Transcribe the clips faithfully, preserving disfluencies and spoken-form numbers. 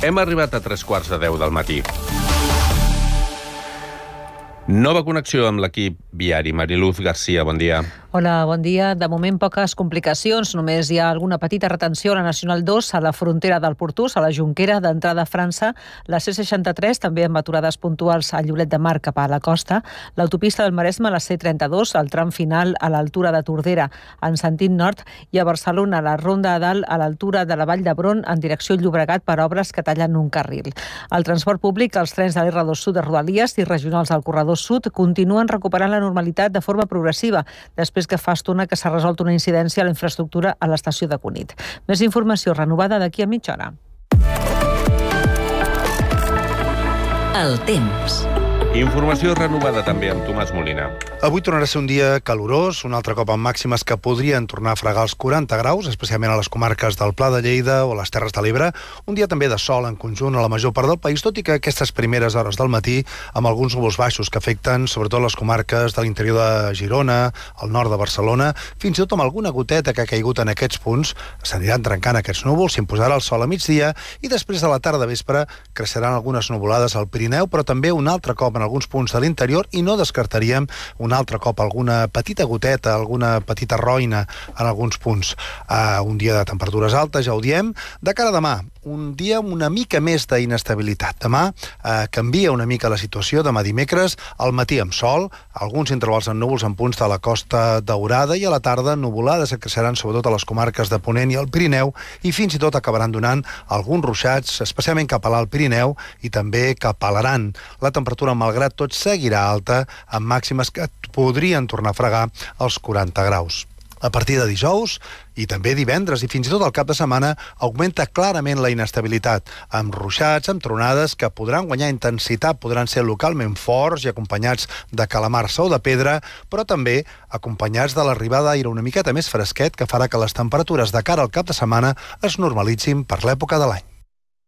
Hem arribat a tres quarts de deu del matí. Nova connexió amb l'equip viari. Mariluz Garcia, bon dia. Hola, bon dia. De moment, poques complicacions. Només hi ha alguna petita retenció a la Nacional dos, a la frontera del Portús, a la Jonquera, d'entrada a França. La C seixanta-tres, també amb aturades puntuals a Lloret de Mar cap a la costa. L'autopista del Maresme, la C trenta-dos, el tram final a l'altura de Tordera, en sentit nord, i a Barcelona, la Ronda a Dalt, a l'altura de la Vall d'Hebron, en direcció Llobregat, per obres que tallen un carril. El transport públic, els trens de l'R dos Sud de Rodalies i regionals del Corredor Sud continuen recuperant la normalitat de forma progressiva, després que fa estona que s'ha resolt una incidència a la infraestructura a l'estació de Cunit. Més informació renovada d'aquí a mitja hora. El temps. Informació renovada també amb Tomàs Molina. Avui tornarà a ser un dia calorós, un altre cop amb màximes que podrien tornar a fregar els quaranta graus, especialment a les comarques del Pla de Lleida o les Terres de l'Ebre. Un dia també de sol en conjunt a la major part del país, tot i que aquestes primeres hores del matí amb alguns núvols baixos que afecten sobretot les comarques de l'interior de Girona, al nord de Barcelona, fins i tot amb alguna goteta que ha caigut en aquests punts. S'aniran trencant aquests núvols, s'imposarà el sol a migdia i després de la tarda vespre creixeran algunes nuvolades al Pirineu, però també un altre cop en alguns punts de l'interior, i no descartaríem un altre cop alguna petita goteta, alguna petita roina en alguns punts. Uh, un dia de temperatures altes, ja ho diem. De cara a demà, un dia amb una mica més d'inestabilitat. Demà uh, canvia una mica la situació. Demà dimecres, al matí amb sol, alguns intervals en núvols en punts de la Costa Daurada, i a la tarda nuvolades que creixeran sobretot a les comarques de Ponent i el Pirineu, i fins i tot acabaran donant alguns ruixats, especialment cap a l'Alt Pirineu i també cap a l'Aran. La temperatura, malgrat tot, seguirà alta, amb màximes que podrien tornar a fregar els quaranta graus. A partir de dijous i també divendres i fins i tot el cap de setmana augmenta clarament la inestabilitat, amb ruixats, amb tronades que podran guanyar intensitat, podran ser localment forts i acompanyats de calamarsa o de pedra, però també acompanyats de l'arribada d'aire una miqueta més fresquet que farà que les temperatures de cara al cap de setmana es normalitzin per l'època de l'any.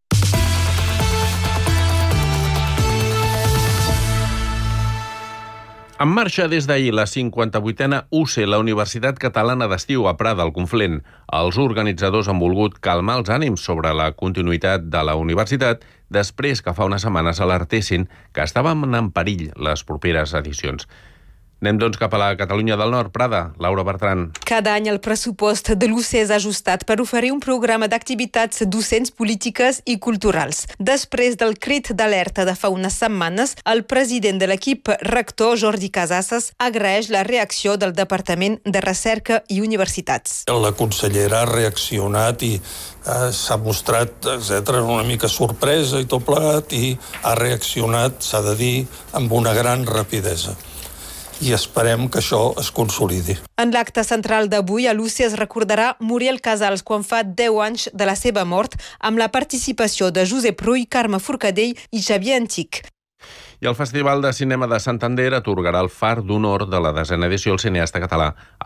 En marxa des d'ahir la cinquanta-vuitena U C, la Universitat Catalana d'Estiu a Prada, al Conflent. Els organitzadors han volgut calmar els ànims sobre la continuïtat de la universitat després que fa unes setmanes alertessin que estaven en perill les properes edicions. Anem, doncs, cap a la Catalunya del Nord. Prada, Laura Bertran. Cada any el pressupost de l'U C és ajustat per oferir un programa d'activitats docents, polítiques i culturals. Després del crit d'alerta de fa unes setmanes, el president de l'equip rector, Jordi Casasses, agraeix la reacció del Departament de Recerca i Universitats. La consellera ha reaccionat i eh, s'ha mostrat, etcètera, una mica sorpresa i tot plegat, i ha reaccionat, s'ha de dir, amb una gran rapidesa. I esperem que això es consolidi. En l'acte central d'avui, a l'U C es recordarà Muriel Casals quan fa deu anys de la seva mort, amb la participació de Josep Rull, Carme Forcadell i Xavier Antic. I el Festival de Cinema de Santander atorgarà el Far d'Honor de la desena edició al cineasta català